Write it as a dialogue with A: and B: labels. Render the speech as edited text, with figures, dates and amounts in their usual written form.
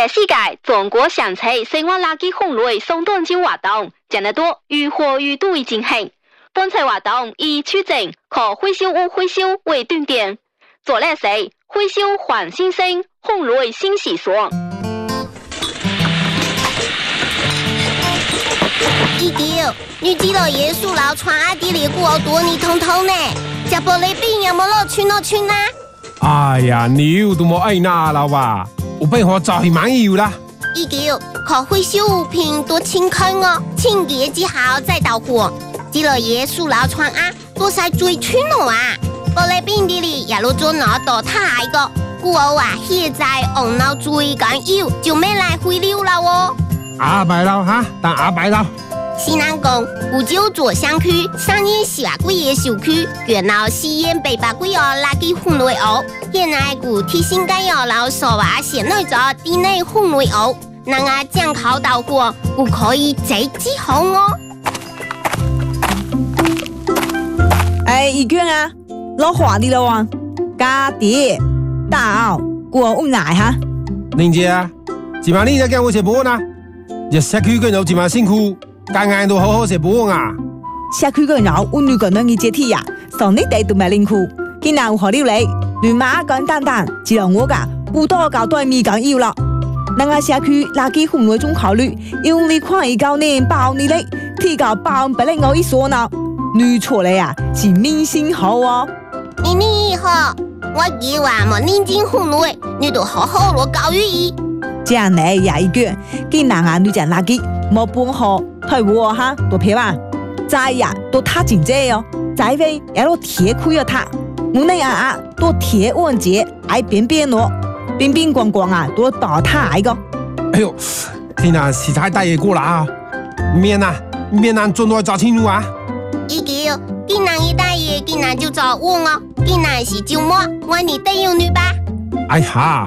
A: 全世界中国上车生活垃圾分类送短招活动，将得多如火如荼地进行。本次活动以取证可回收物回收为重点，做的是回收换新生，分类新习俗。
B: 19，你知道耶稣老传阿弟里过多你通通呢？吃玻璃饼有冇落去啦？
C: 哎呀，你又都冇爱拿了吧？我被我早已满意啦。
B: 19，可回收物品多清空哦，清洁之后再到货。知道耶稣老传啊，多晒最穿咯啊！玻璃饼啲里也落咗攞到太個，故我話現在紅腦最緊要就咩嚟回流啦喎。
C: 阿伯佬哈，但阿伯佬。
B: 西南港古舊左鄉區3年下個月小區，原來西煙北八個月垃圾分類屋，現在古提醒緊要老所話現內咗地內分類屋，能啊將口到貨，古可以直接紅哦。
D: 哎，一卷啊，老华的了哇，家爹大奥过我奶哈。
C: 玲姐啊，今晚你在跟我食飯啊？日社區嘅人今晚辛苦，間間都好好食飯啊。
D: 社區嘅人我女個人嘅接替呀，上你哋都唔辛苦，今日有何料理？亂馬簡單單，只有我噶不多搞對面緊要啦。那個社區垃圾分類中考慮，用你看一高年包你嘞，提高包不能我一說呢。女錯嘞呀，是明星好哦。
B: 你好，我以為冇認真分類，你都好好落教育伊。
D: 這樣呢也一句，見男啊女講垃圾冇半好，係我哈多撇吧，再呀都他真濟哦，再飛也都鐵虧了他，我那啊都鐵穩節愛邊邊咯，邊邊光光啊都倒他來個。
C: 哎呦，天啊，時太大嘢過啦啊！面啊，盡來找清楚啊！
B: 19，今日一大爺，今日就找我哦，今日是周末，我你帶有女吧？
C: 哎呀，